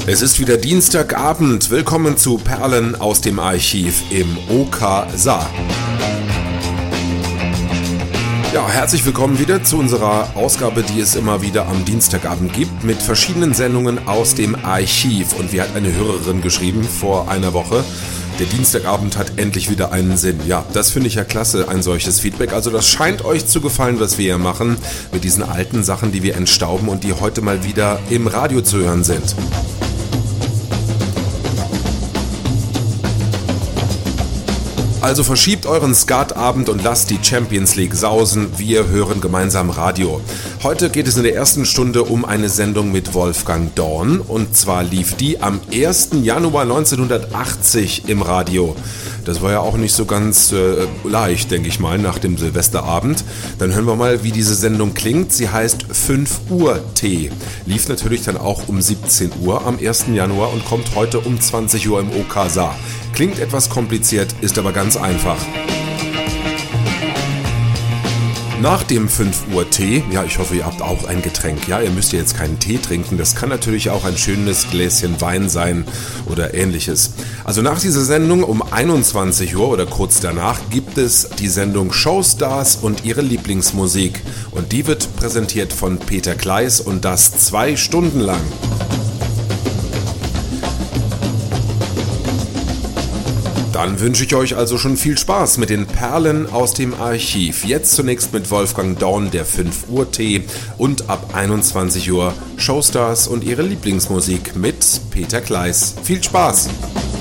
Es ist wieder Dienstagabend. Willkommen zu Perlen aus dem Archiv im OK Saar. Ja, herzlich willkommen wieder zu unserer Ausgabe, die es immer wieder am Dienstagabend gibt, mit verschiedenen Sendungen aus dem Archiv. Und wie hat eine Hörerin geschrieben vor einer Woche, der Dienstagabend hat endlich wieder einen Sinn. Ja, das finde ich ja klasse, ein solches Feedback. Also das scheint euch zu gefallen, was wir hier machen, mit diesen alten Sachen, die wir entstauben und die heute mal wieder im Radio zu hören sind. Also verschiebt euren Skatabend und lasst die Champions League sausen. Wir hören gemeinsam Radio. Heute geht es in der ersten Stunde um eine Sendung mit Wolfgang Dorn. Und zwar lief die am 1. Januar 1980 im Radio. Das war ja auch nicht so ganz leicht, denke ich mal, nach dem Silvesterabend. Dann hören wir mal, wie diese Sendung klingt. Sie heißt 5 Uhr Tee. Lief natürlich dann auch um 17 Uhr am 1. Januar und kommt heute um 20 Uhr im OK Saar. Klingt etwas kompliziert, ist aber ganz einfach. Nach dem 5 Uhr Tee, ja, ich hoffe, ihr habt auch ein Getränk. Ja, ihr müsst ja jetzt keinen Tee trinken. Das kann natürlich auch ein schönes Gläschen Wein sein oder ähnliches. Also nach dieser Sendung um 21 Uhr oder kurz danach gibt es die Sendung Showstars und ihre Lieblingsmusik. Und die wird präsentiert von Peter Kleiss und das 2 Stunden lang. Dann wünsche ich euch also schon viel Spaß mit den Perlen aus dem Archiv. Jetzt zunächst mit Wolfgang Dorn, der 5 Uhr Tee, und ab 21 Uhr Showstars und ihre Lieblingsmusik mit Peter Kleiss. Viel Spaß!